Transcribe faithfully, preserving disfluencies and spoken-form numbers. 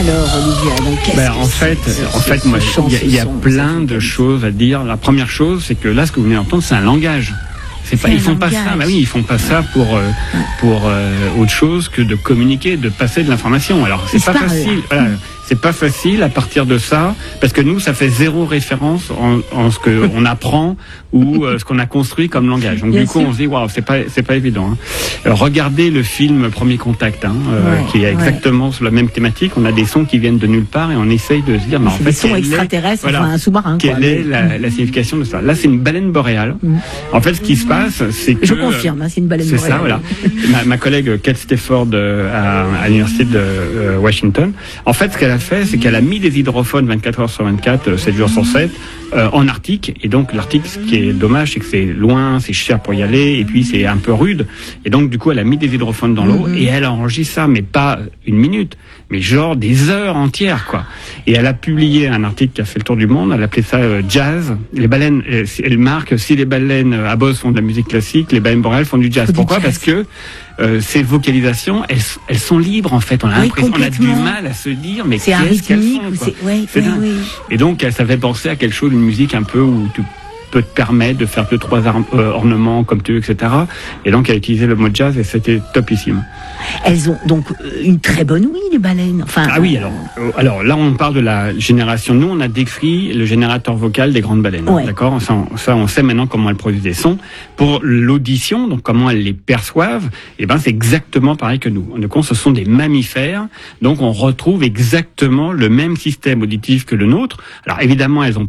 Alors, Olivier, qu'est-ce ben, que en fait, ce, en fait, ce moi, chant, il y a, ce il y a son, plein de choses à dire. La première chose, c'est que là, ce que vous venez d'entendre, c'est un langage. C'est pas, ils font langage. pas ça. Bah oui, ils font pas ça pour euh, pour euh, autre chose que de communiquer, de passer de l'information. Alors c'est ils pas facile. Voilà, mmh. C'est pas facile à partir de ça, parce que nous, ça fait zéro référence en, en ce que on apprend ou euh, ce qu'on a construit comme langage. Donc Bien du coup, sûr. on se dit waouh, c'est pas c'est pas évident. Hein. Alors, regardez le film Premier Contact, hein, euh, ouais, qui est exactement ouais. sur la même thématique. On a des sons qui viennent de nulle part et on essaye de se dire, mais en fait, des sons extraterrestres, voilà, enfin un sous-marin. Quelle quoi, est mais... la, la signification de ça? Là, c'est une baleine boréale. Mmh. En fait, ce qui se passe, c'est que je confirme, hein, c'est une baleine c'est boréale. Ça, voilà. ma, ma collègue Kate Stafford euh, à, à l'université de euh, Washington. En fait, ce qu'elle a fait, c'est qu'elle a mis des hydrophones vingt-quatre heures sur vingt-quatre, sept jours sur sept, euh, en Arctique. Et donc, l'Arctique, ce qui est dommage, c'est que c'est loin, c'est cher pour y aller, et puis c'est un peu rude. Et donc, du coup, elle a mis des hydrophones dans l'eau, mm-hmm. et elle a enregistré ça, mais pas une minute, mais genre des heures entières, quoi. Et elle a publié un article qui a fait le tour du monde, elle appelait ça euh, jazz. Les baleines, euh, elle marque, si les baleines à Bose font de la musique classique, les baleines boréales font du jazz. Pourquoi ? Parce que Euh, ces vocalisations, elles, elles sont libres en fait. On a oui, l'impression, on a du mal à se dire, mais c'est qu'est-ce qu'elles rythmique, font, quoi. C'est, ouais, c'est ouais, oui. Et donc, ça fait penser à quelque chose, une musique un peu où tu peux te permettre de faire deux trois ar- euh, ornements comme tu veux, et cetera. Et donc, elle a utilisé le mot jazz et c'était topissime. Elles ont donc une très bonne ouïe, les baleines. Enfin, ah oui, alors, euh, alors là, on parle de la génération. Nous, on a décrit le générateur vocal des grandes baleines. Ouais. D'accord, ça, ça, on sait maintenant comment elles produisent des sons. Pour l'audition, donc comment elles les perçoivent, eh ben, c'est exactement pareil que nous. Donc, ce sont des mammifères. Donc, on retrouve exactement le même système auditif que le nôtre. Alors, évidemment, elles ont